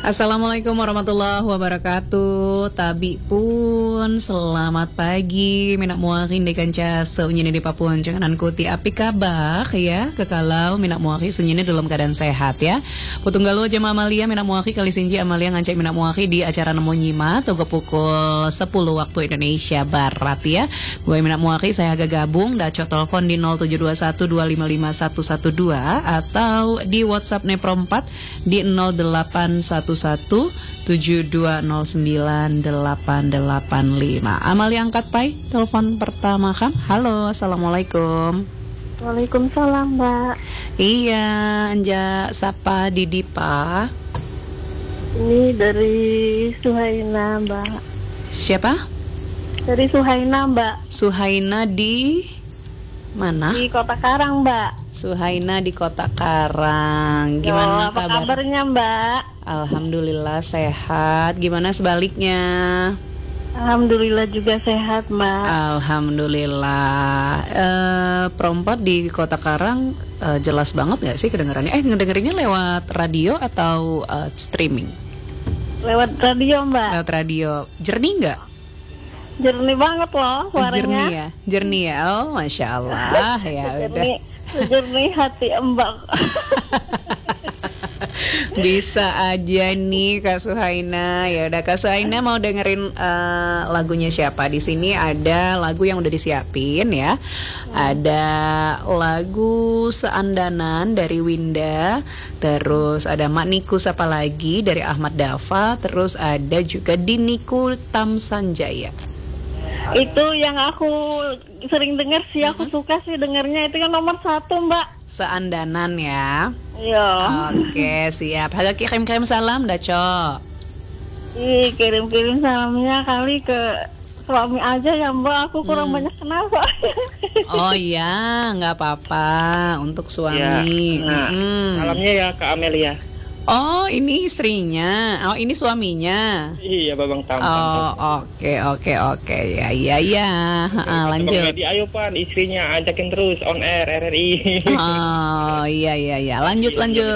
Assalamualaikum warahmatullahi wabarakatuh. Tabi pun selamat pagi. Minak muakin dekan ca seunyene di Papua jangan kuti api kabar ya. Kekalau minak muaki sunyene dalam keadaan sehat ya. Putunggalu jemaah Amalia minak muaki kali sinji Amalia ngancak minak muaki di acara Nemu Nyimat toga pukul 10 waktu Indonesia Barat ya. Gue minak muaki saya agak gabung daco telepon di 0721255112 atau di WhatsApp Nepro 4 di 0811-7209-885. Amalia angkat pai telepon pertama kam. Halo, assalamualaikum. Waalaikumsalam, Mbak. Iya, anja sapa Didipa. Ini dari Suhaina, Mbak. Siapa? Dari Suhaina, Mbak. Suhaina di mana? Di Kota Karang, Mbak. Suhaina di Kota Karang. Gimana apa kabarnya, Mbak? Alhamdulillah sehat. Gimana sebaliknya? Alhamdulillah juga sehat, Mbak. Alhamdulillah. Perempat di Kota Karang jelas banget gak sih kedengarannya? Ngedengerinnya lewat radio atau streaming? Lewat radio, Mbak. Lewat radio. Jernih nggak? Jernih banget loh suaranya. Jernih ya? Jernih ya? Oh, Masya Allah. Ya udah. Jernih hati Mbak. Bisa aja nih Kak Suhaina. Ya udah, Kak Suhaina mau dengerin lagunya siapa? Di sini ada lagu yang udah disiapin ya. Ada lagu Seandanan dari Winda, terus ada Makniku Sapa Lagi dari Ahmad Dava, terus ada juga Diniku Tamsanjaya. Itu yang aku sering dengar sih, aku suka sih dengarnya, itu yang nomor 1, Mbak. Seandanan ya. Iya. Oke, siap. Haga kirim-kirim salam dah, Cok. Kirim-kirim salamnya kali ke suami aja ya, Mbak. Aku kurang banyak kenal kok. Oh iya, nggak apa-apa untuk suami. Ya, salamnya ya Kak Amelia. Oh, ini istrinya. Oh, ini suaminya. Iya, Babang Tampang. Oh, oke. Ya. Lanjut. Ayo Pan, istrinya ajakin terus on air RRI. Oh, iya. Lanjut.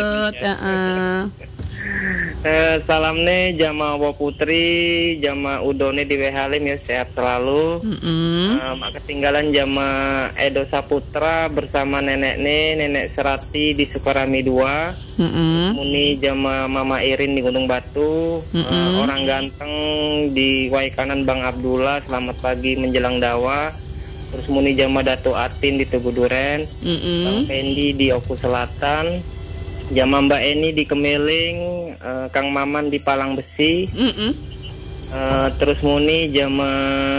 Salam nih Jama Wo Putri, Jama Udone di WHLM ya, sehat selalu. Ketinggalan Jama Edo Saputra bersama nenek Serati di Sukarami 2. Muni Jama Mama Irin di Gunung Batu. Orang ganteng di Waikanan Bang Abdullah, selamat pagi menjelang dawa. Terus Muni Jama Dato Atin di Tugu Duren. Bang Fendi di Oku Selatan. Jama Mbak Eni di Kemeling, Kang Maman di Palang Besi. Terus Muni Jama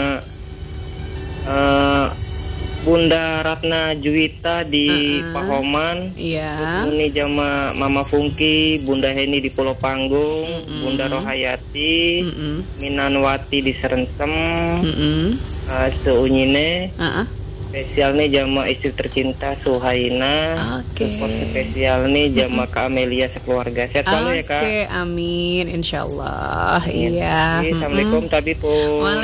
Bunda Ratna Juwita di Pahoman. Iya. Muni Jama Mama Fungki, Bunda Heni di Pulau Panggung, Bunda Rohayati, Minanwati di Serensem, Seunyine. Spesial nih Jama istri tercinta Suhaina. Spesial nih Jama Kak Amelia sekeluarga. Sehat selalu ya Kak. Amin, insyaallah. Iya. Assalamualaikum Tabi pun.